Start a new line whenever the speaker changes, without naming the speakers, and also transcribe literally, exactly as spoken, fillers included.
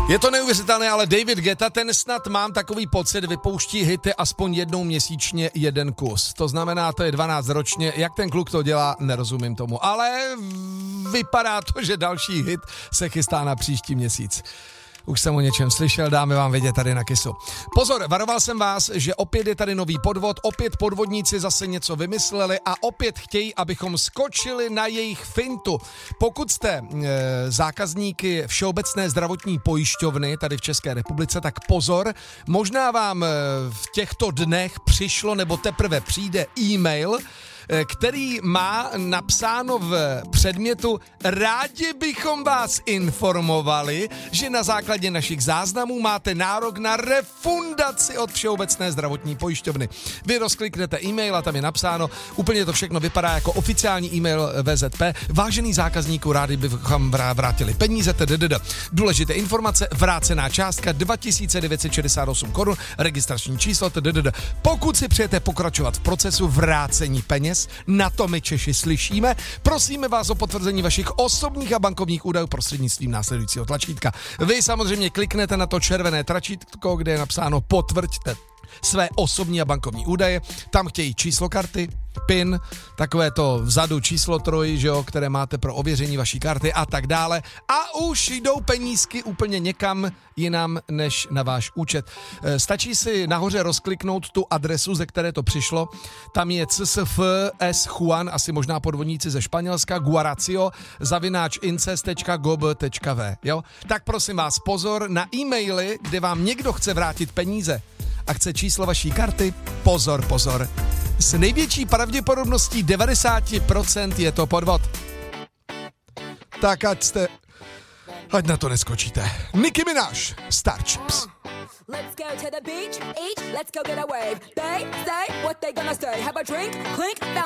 Je to neuvěřitelné, ale David Guetta, ten snad mám takový pocit, vypouští hity aspoň jednou měsíčně jeden kus. To znamená, to je dvanáct ročně. Jak ten kluk to dělá, nerozumím tomu. Ale vypadá to, že další hit se chystá na příští měsíc. Už jsem o něčem slyšel, dáme vám vědět tady na Kissu. Pozor, varoval jsem vás, že opět je tady nový podvod, opět podvodníci zase něco vymysleli a opět chtějí, abychom skočili na jejich fintu. Pokud jste e, zákazníky Všeobecné zdravotní pojišťovny tady v České republice, tak pozor, možná vám e, v těchto dnech přišlo nebo teprve přijde e-mail, který má napsáno v předmětu: rádi bychom vás informovali, že na základě našich záznamů máte nárok na refundaci od Všeobecné zdravotní pojišťovny. Vy rozkliknete e-mail a tam je napsáno, úplně to všechno vypadá jako oficiální e-mail V Z P. Vážený zákazníku, rádi bychom vrátili peníze, tdd. Důležité informace, vrácená částka dva tisíce devět set šedesát osm korun, registrační číslo, tdd. Pokud si přejete pokračovat v procesu vrácení peněz, na to my Češi slyšíme, prosíme vás o potvrzení vašich osobních a bankovních údajů prostřednictvím následujícího tlačítka. Vy samozřejmě kliknete na to červené tlačítko, kde je napsáno potvrďte své osobní a bankovní údaje. Tam chtějí číslo karty, PIN, takové to vzadu číslo troj, že jo, které máte pro ověření vaší karty a tak dále. A už jdou penízky úplně někam jinam než na váš účet. Stačí si nahoře rozkliknout tu adresu, ze které to přišlo. Tam je C S F S Juan, asi možná podvodníci ze Španělska, Guaracio, zavináč incest tečka gob tečka v. Jo? Tak prosím vás, pozor na e-maily, kde vám někdo chce vrátit peníze a chce číslo vaší karty. Pozor, pozor. S největší pravděpodobností devadesát procent je to podvod. Tak ať jste... Ať na to neskočíte. Nicki Minaj, Starships.
Let's go to the beach, eat, let's go get a wave. They say what they gonna say. Have a drink, clink,